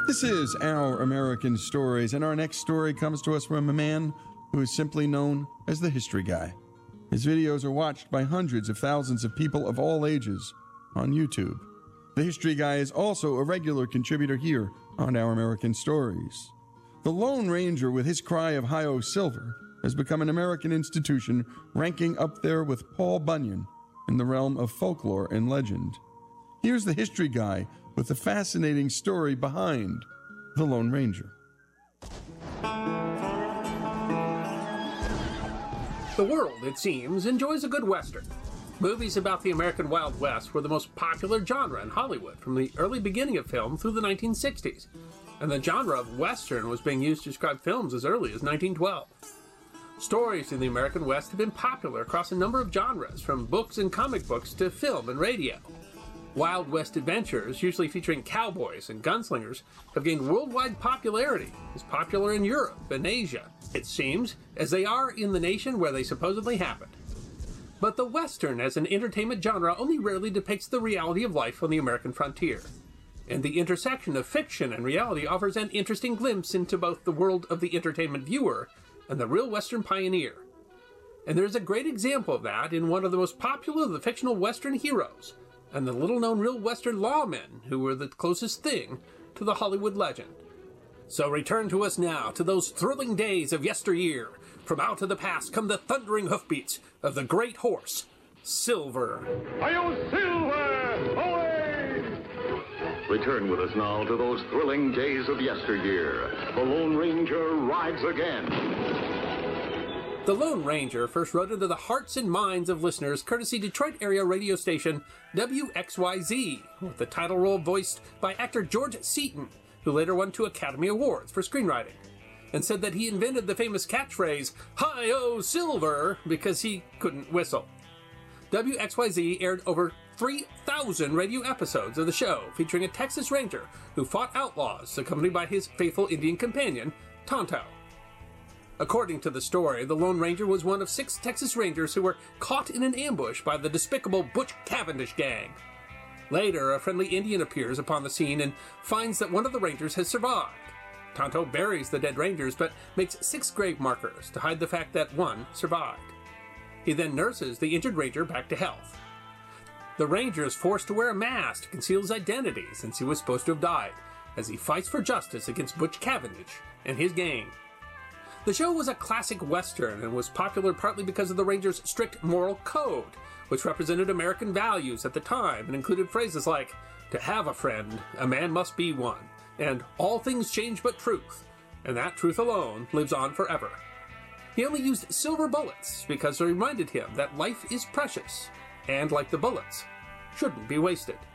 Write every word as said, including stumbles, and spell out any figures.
This is Our American Stories, and our next story comes to us from a man who is simply known as the History Guy. His videos are watched by hundreds of thousands of people of all ages on YouTube. The History Guy is also a regular contributor here on Our American Stories. The Lone Ranger, with his cry of Hi-Yo Silver, has become an American institution, ranking up there with Paul Bunyan in the realm of folklore and legend. Here's the History Guy with the fascinating story behind the Lone Ranger. The world, it seems, enjoys a good Western. Movies about the American Wild West were the most popular genre in Hollywood from the early beginning of film through the nineteen sixties, and the genre of Western was being used to describe films as early as nineteen twelve. Stories in the American West have been popular across a number of genres, from books and comic books to film and radio. Wild West adventures, usually featuring cowboys and gunslingers, have gained worldwide popularity, as popular in Europe and Asia, it seems, as they are in the nation where they supposedly happened. But the Western as an entertainment genre only rarely depicts the reality of life on the American frontier. And the intersection of fiction and reality offers an interesting glimpse into both the world of the entertainment viewer and the real Western pioneer. And there's a great example of that in one of the most popular of the fictional Western heroes, and the little-known real Western lawmen who were the closest thing to the Hollywood legend. So return to us now to those thrilling days of yesteryear. From out of the past come the thundering hoofbeats of the great horse, Silver. Hi-Yo Silver! Away! Return with us now to those thrilling days of yesteryear. The Lone Ranger rides again. The Lone Ranger first rode into the hearts and minds of listeners courtesy Detroit area radio station W X Y Z, with the title role voiced by actor George Seaton, who later won two Academy Awards for screenwriting, and said that he invented the famous catchphrase, Hi-Yo Silver, because he couldn't whistle. W X Y Z aired over three thousand radio episodes of the show, featuring a Texas Ranger who fought outlaws, accompanied by his faithful Indian companion, Tonto. According to the story, the Lone Ranger was one of six Texas Rangers who were caught in an ambush by the despicable Butch Cavendish gang. Later, a friendly Indian appears upon the scene and finds that one of the Rangers has survived. Tonto buries the dead Rangers, but makes six grave markers to hide the fact that one survived. He then nurses the injured Ranger back to health. The Ranger is forced to wear a mask to conceal his identity, since he was supposed to have died, as he fights for justice against Butch Cavendish and his gang. The show was a classic Western and was popular partly because of the Ranger's strict moral code, which represented American values at the time and included phrases like, to have a friend, a man must be one, and all things change but truth, and that truth alone lives on forever. He only used silver bullets because they reminded him that life is precious, and like the bullets, shouldn't be wasted.